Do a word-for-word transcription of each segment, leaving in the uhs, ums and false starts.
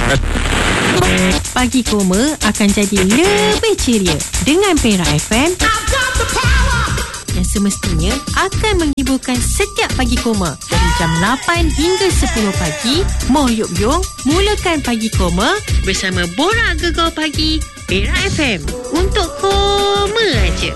Pagi Koma akan jadi lebih ceria dengan Perak F M yang semestinya akan menghiburkan setiap Pagi Koma dari jam lapan hingga sepuluh pagi. Moh Yuk Yung mulakan Pagi Koma bersama Borak Gegar Pagi Perak F M untuk Koma aja.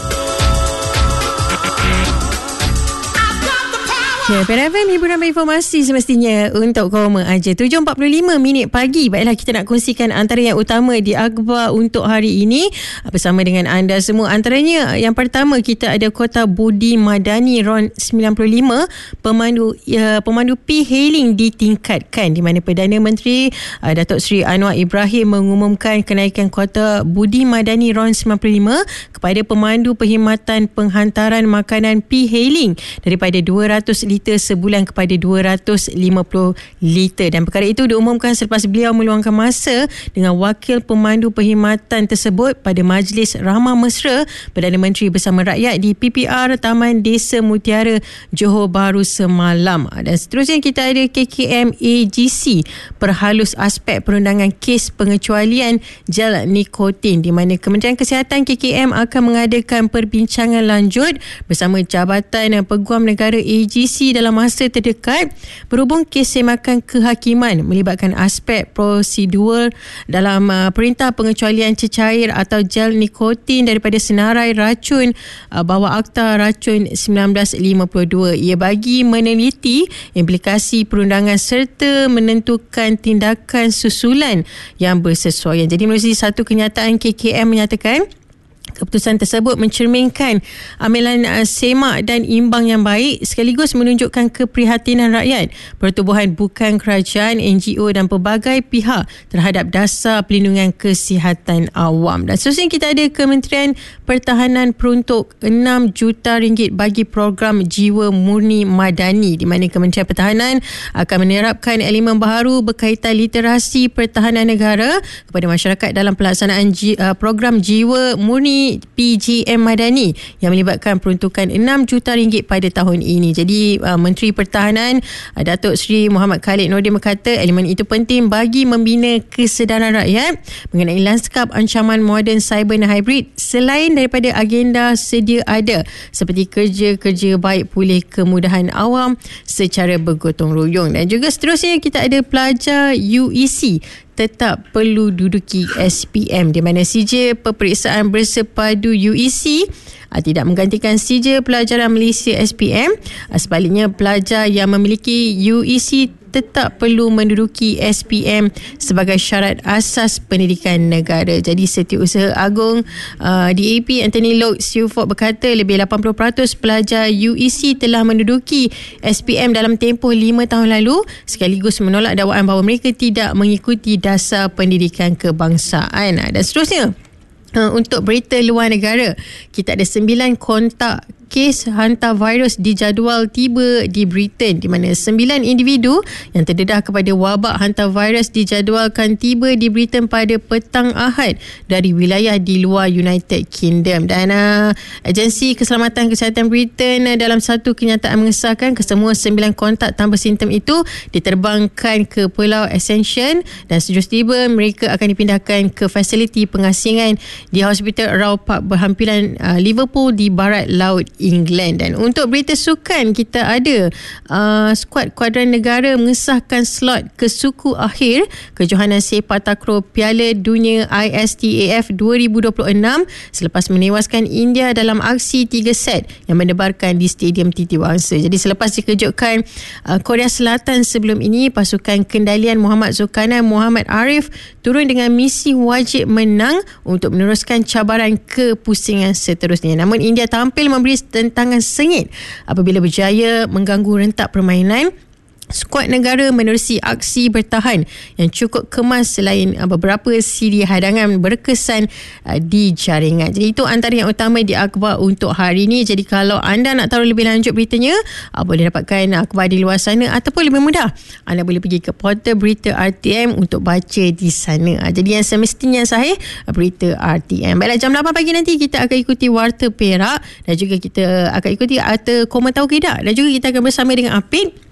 Ya, Perak F M hiburan informasi semestinya untuk Koma aja. tujuh empat puluh lima minit pagi. Baiklah, kita nak kongsikan antara yang utama di akhbar untuk hari ini bersama dengan anda semua. Antaranya, yang pertama kita ada Kota Budi Madani R O N sembilan puluh lima, pemandu ya, pemandu P-hailing ditingkatkan, di mana Perdana Menteri uh, Datuk Seri Anwar Ibrahim mengumumkan kenaikan Kota Budi Madani R O N sembilan puluh lima kepada pemandu perkhidmatan penghantaran makanan P-hailing daripada dua ratus liter sebulan kepada dua ratus lima puluh liter, dan perkara itu diumumkan selepas beliau meluangkan masa dengan wakil pemandu perkhidmatan tersebut pada Majlis Rahmah Mesra Perdana Menteri bersama rakyat di P P R Taman Desa Mutiara, Johor Bahru semalam. Dan seterusnya kita ada K K M A G C perhalus aspek perundangan kes pengecualian gel nikotin, di mana Kementerian Kesihatan K K M akan mengadakan perbincangan lanjut bersama Jabatan Peguam Negara A G C dalam masa terdekat berhubung kes semakan kehakiman melibatkan aspek prosedur dalam uh, perintah pengecualian cecair atau gel nikotin daripada senarai racun uh, bawah Akta Racun sembilan belas lima puluh dua. Ia bagi meneliti implikasi perundangan serta menentukan tindakan susulan yang bersesuaian. Jadi melalui satu kenyataan, K K M menyatakan keputusan tersebut mencerminkan amalan uh, semak dan imbang yang baik sekaligus menunjukkan keprihatinan rakyat, pertubuhan bukan kerajaan, N G O dan pelbagai pihak terhadap dasar pelindungan kesihatan awam. Dan seterusnya kita ada Kementerian Pertahanan peruntuk enam juta ringgit bagi program Jiwa Murni Madani, di mana Kementerian Pertahanan akan menerapkan elemen baharu berkaitan literasi pertahanan negara kepada masyarakat dalam pelaksanaan Ji, uh, program Jiwa Murni P J M Madani yang melibatkan peruntukan enam juta ringgit pada tahun ini. Jadi uh, Menteri Pertahanan uh, Datuk Seri Muhammad Khalid Nordin berkata elemen itu penting bagi membina kesedaran rakyat mengenai lanskap ancaman moden, cyber dan hybrid selain daripada agenda sedia ada seperti kerja-kerja baik pulih kemudahan awam secara bergotong royong. Dan juga seterusnya kita ada pelajar U E C tetap perlu duduki S P M, di mana C J Peperiksaan Bersepadu U E C aa, tidak menggantikan C J Pelajaran Malaysia S P M. Aa, sebaliknya, pelajar yang memiliki U E C tetap perlu menduduki S P M sebagai syarat asas pendidikan negara. Jadi Setiausaha Agung uh, D A P Anthony Loke Siufort berkata lebih lapan puluh peratus pelajar U E C telah menduduki S P M dalam tempoh lima tahun lalu, sekaligus menolak dakwaan bahawa mereka tidak mengikuti dasar pendidikan kebangsaan. Dan seterusnya, uh, untuk berita luar negara, kita ada sembilan kontak kes hantavirus dijadual tiba di Britain, di mana sembilan individu yang terdedah kepada wabak hantavirus dijadualkan tiba di Britain pada petang Ahad dari wilayah di luar United Kingdom. Dan uh, Agensi Keselamatan Kesihatan Britain uh, dalam satu kenyataan mengesahkan kesemua sembilan kontak tanpa simptom itu diterbangkan ke Pulau Ascension, dan sejurus tiba mereka akan dipindahkan ke fasiliti pengasingan di Hospital Royal Park berhampiran uh, Liverpool di barat laut England. Dan untuk berita sukan, kita ada uh, skuad kuadran negara mengesahkan slot ke suku akhir kejohanan sepak takraw Piala Dunia I S T A F dua ribu dua puluh enam selepas menewaskan India dalam aksi tiga set yang mendebarkan di Stadium Titi Wangsa. Jadi selepas dikejutkan uh, Korea Selatan sebelum ini, pasukan kendalian Muhammad Zulkarnain Muhammad Arif turun dengan misi wajib menang untuk meneruskan cabaran kepusingan seterusnya. Namun India tampil memberi tentangan sengit apabila berjaya mengganggu rentak permainan. Skuad negara menerusi aksi bertahan yang cukup kemas selain beberapa siri hadangan berkesan di jaringan. Jadi itu antara yang utama di akhbar untuk hari ini. Jadi kalau anda nak tahu lebih lanjut beritanya, boleh dapatkan akhbar di luar sana, ataupun lebih mudah, anda boleh pergi ke portal berita R T M untuk baca di sana. Jadi yang semestinya sahih, berita R T M. Baiklah, jam lapan pagi nanti kita akan ikuti Warta Perak, dan juga kita akan ikuti Arta Koma Tahu Kedah, dan juga kita akan bersama dengan Apik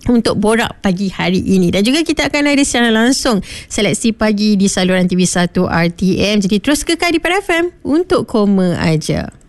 untuk borak pagi hari ini. Dan juga kita akan ada secara langsung seleksi pagi di saluran T V satu R T M. Jadi terus kekal di Pada F M untuk Koma Aja.